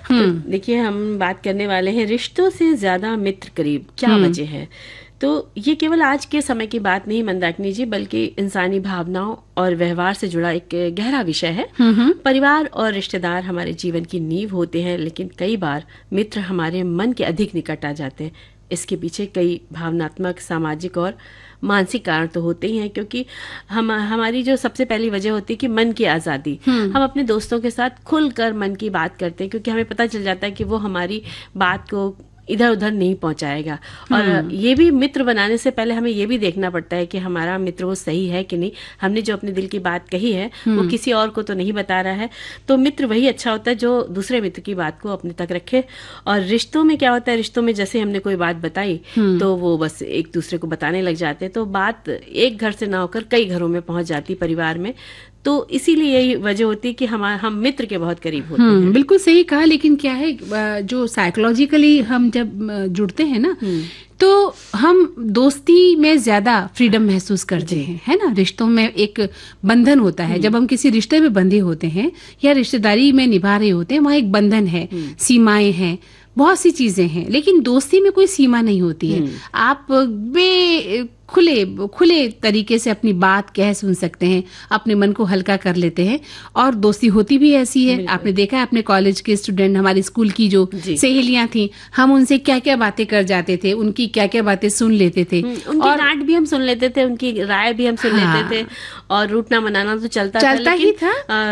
तो देखिए, हम बात करने वाले हैं रिश्तों से ज्यादा मित्र करीब, क्या वजह है। तो ये केवल आज के समय की बात नहीं मंदाकिनी जी, बल्कि इंसानी भावनाओं और व्यवहार से जुड़ा एक गहरा विषय है। परिवार और रिश्तेदार हमारे जीवन की नींव होते हैं, लेकिन कई बार मित्र हमारे मन के अधिक निकट आ जाते हैं। इसके पीछे कई भावनात्मक, सामाजिक और मानसिक कारण तो होते ही हैं, क्योंकि हमारी जो सबसे पहली वजह होती है कि मन की आज़ादी। हम अपने दोस्तों के साथ खुलकर मन की बात करते हैं, क्योंकि हमें पता चल जाता है कि वो हमारी बात को इधर उधर नहीं पहुंचाएगा। और ये भी, मित्र बनाने से पहले हमें ये भी देखना पड़ता है कि हमारा मित्र वो सही है कि नहीं, हमने जो अपने दिल की बात कही है वो किसी और को तो नहीं बता रहा है। तो मित्र वही अच्छा होता है जो दूसरे मित्र की बात को अपने तक रखे। और रिश्तों में क्या होता है, रिश्तों में जैसे हमने कोई बात बताई तो वो बस एक दूसरे को बताने लग जाते हैं, तो बात एक घर से ना होकर कई घरों में पहुंच जाती परिवार में। तो इसीलिए यही वजह होती है कि हम मित्र के बहुत करीब होते हैं। बिल्कुल सही कहा। लेकिन क्या है, जो साइकोलॉजिकली हम जब जुड़ते हैं ना, तो हम दोस्ती में ज्यादा फ्रीडम महसूस करते हैं, है ना। रिश्तों में एक बंधन होता है। जब हम किसी रिश्ते में बंधे होते हैं या रिश्तेदारी में निभा रहे होते हैं, वहाँ एक बंधन है, सीमाएं हैं, बहुत सी चीजें हैं। लेकिन दोस्ती में कोई सीमा नहीं होती है। आप खुले तरीके से अपनी बात कह सुन सकते हैं, अपने मन को हल्का कर लेते हैं। और दोस्ती होती भी ऐसी है। आपने देखा है अपने कॉलेज के स्टूडेंट, हमारे स्कूल की जो सहेलियां थी, हम उनसे क्या क्या बातें कर जाते थे, उनकी क्या क्या बातें सुन लेते थे, उनकी डांट भी हम सुन लेते थे, उनकी राय भी हम सुन लेते थे। और रूठना मनाना तो चलता ही था।